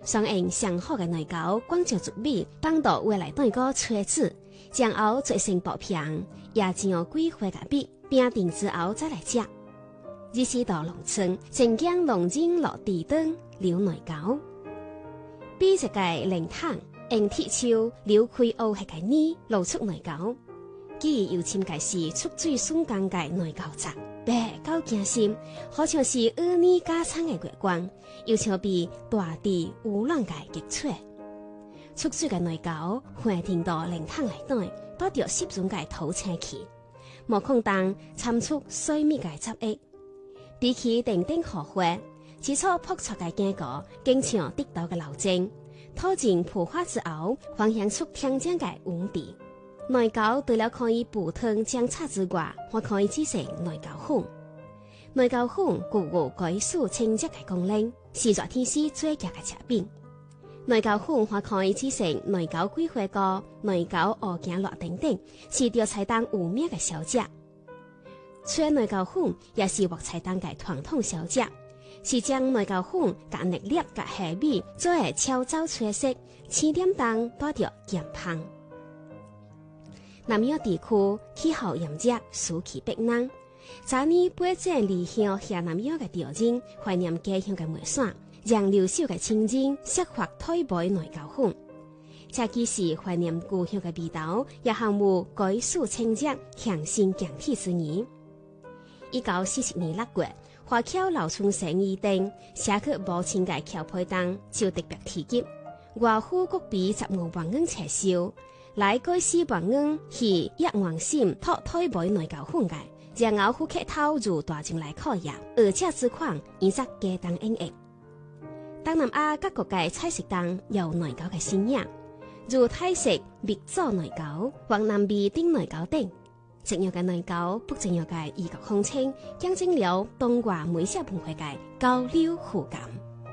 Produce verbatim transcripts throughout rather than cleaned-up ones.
上用上好嘅內糕，廣州竹米放到未來當個炊子，將後做成薄片，也只有幾回嘅米冰定之後再來食。日時到農村，正將農人落地燈溜內糕，比一個靈堂用鐵鍬溜開凹係個泥露出內糕，既又稱個是出水筍乾嘅內糕汁。白高驚心，好像是兒女加餐嘅月光，又像比大地烏浪嘅激出。出水嘅內糕，換停到靈堂內底，倒掉十種嘅土青去，無空當參出水蜜嘅汁液，比起定定荷花，起初撲出嘅經過，經像滴到嘅流精，拖進破花之後，還響出聽講嘅溫地。內糕除了可以補湯醬茶之外，還可以製成內糕粉。內糕粉具有改數清潔嘅功能，是熱天時最佳嘅食品。內糕粉還可以製成內糕桂花糕、內糕鵝頸螺等等，是調菜檔有名嘅小食。吹內糕粉也是粵菜檔嘅傳統小食，是將內糕粉加熱粒加蝦米做嘅超糟脆色，青點檔帶着鹽香。南洋地區氣候炎熱，暑期逼冷。昨年八鎮離鄉下南洋嘅調人懷念家鄉嘅梅山，讓留守嘅親人適合推杯內糕粉。這既是懷念故鄉嘅味道，也含有改數清潔、向心強體之意。一九四七年六月，華僑劉春生議定寫去無情嘅橋配檔，就特別提及外府國比十五萬元撤銷。來改四萬元是一萬心托推杯內糕粉嘅，然後顧客投入大眾來考驗，而且之款以則家當應用。東南亞各國嘅菜式檔有內糕嘅新樣，如泰式蜜枣內糕或南美丁內糕等。正樣嘅內糕不正樣嘅異國風情，象徵了東華美食文化嘅交流互感。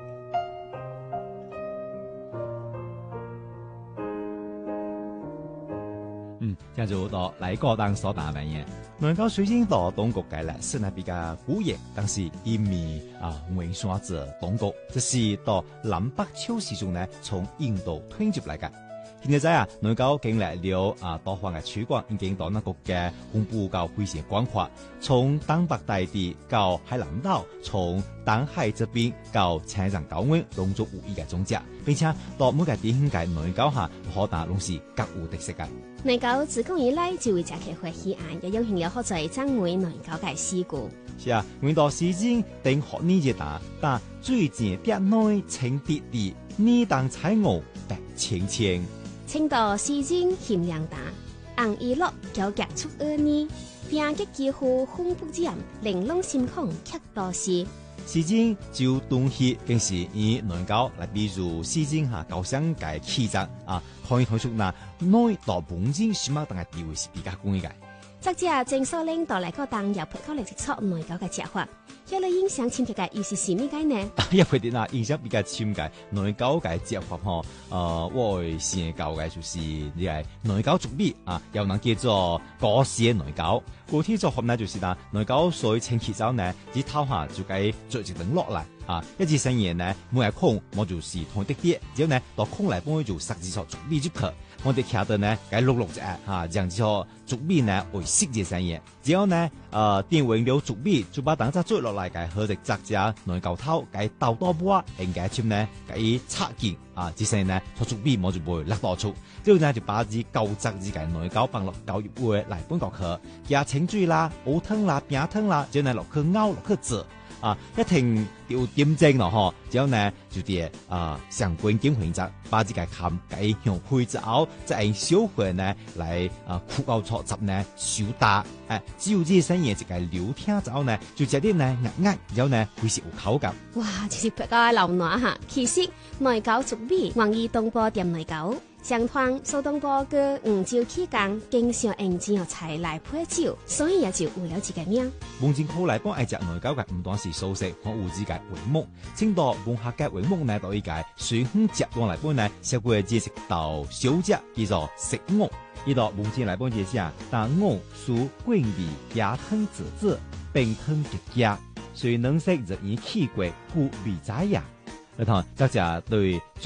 嗯，這就到來個當所打扮嘅內糕，雖然到東國嘅歷史呢比較古遠，但是因為啊文山者東國，這是到南北朝時中呢從印度傳入來嘅。現在啊，內糕經歷了啊多方嘅推廣，已經到那個嘅分布到非常廣闊，從東北大地到海南島，從東海這邊到青藏高原，攏做有意嘅種植，並且到每個地方嘅內糕下，可打攏是各有特色嘅。 內糕自古以來就為食客歡喜愛，也影響了好多讚美內糕嘅事故。 是啊，每到時間定學呢隻打，但最近啲內青啲啲，呢當彩鵝白青青。 青島時間險量大，紅一落交夾出兒女，邊嘅幾乎風不染，玲瓏心孔卻多時。 時間就東西更是以內糕來比如時間下高商界氣質啊，可以睇出那內到本身什麼等嘅地位是比較高嘅。 作者鄭秀玲到嚟個當又配考嚟接觸內糕嘅食法，有你影響深刻嘅又是什麼嘅呢？ 一配啲啊，影響比較深嘅內糕嘅食法嗬，呃，我先教嘅就是呢係內糕竹米啊，又能叫做果絲內糕。具體做法呢就是啦，內糕水清起之後呢，只頭下就計做一層落嚟啊，一至成嘢呢，每個空我就是同啲啲，之後呢到空嚟幫佢做十字錯竹米就可。我哋睇到呢，計六六隻啊，這樣之後竹米呢為細隻生嘢，之後呢，呃，電完了竹米就把等陣做落嚟嘅，或者摘隻內糕頭，計倒多波，應該簽呢計插件啊，之後呢，做竹米我就會甩多出，之後呢就把啲舊摘啲嘅內糕放落膠入會嚟搬過去，加清水啦、熬湯啦、冰湯啦，之後呢落去熬落去煮。啊，一停要點正咯嗬，之後呢就啲啊上滾經混雜，把這個冚計用灰之後，再用小火呢來啊酷熬錯汁呢手打，誒，只要呢生嘢就係聊天之後呢，就這啲呢壓壓，然後呢會是有口感。 哇，真是比較流暖吓。其實內糕竹米源於東坡店內糕。相傳蘇東坡嘅五朝期間經常用這樣菜來配酒，所以也就有了這個名。 文正後來幫愛食內糕嘅唔單是素食，和有自己為目。青島文化嘅為目呢，到一個隨風接往來幫呢，食過嘅食道小隻叫做食鵝。呢度文正來幫介紹，但鵝屬桂味加湯子子，並湯極佳，雖能食日以氣貴，故味在呀。你睇，作者對